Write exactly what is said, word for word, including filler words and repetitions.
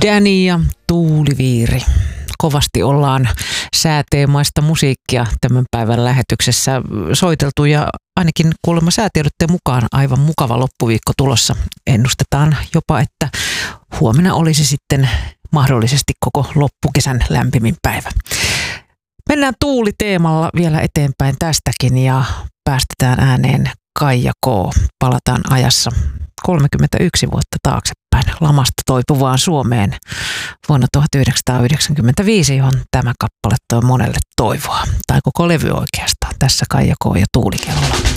Danny ja Tuuliviiri. Kovasti ollaan sääteemaista musiikkia tämän päivän lähetyksessä soiteltu ja ainakin kuulemma säätiedotteen mukaan aivan mukava loppuviikko tulossa. Ennustetaan jopa, että huomenna olisi sitten mahdollisesti koko loppukesän lämpimin päivä. Mennään tuuliteemalla vielä eteenpäin tästäkin ja päästetään ääneen Kaija K. Palataan ajassa kolmekymmentäyksi vuotta taaksepäin lamasta toipuvaan Suomeen vuonna tuhatyhdeksänsataayhdeksänkymmentäviisi, johon tämä kappale toi monelle toivoa. Tai koko levy oikeastaan. Tässä Kaija K. ja Tuulikello.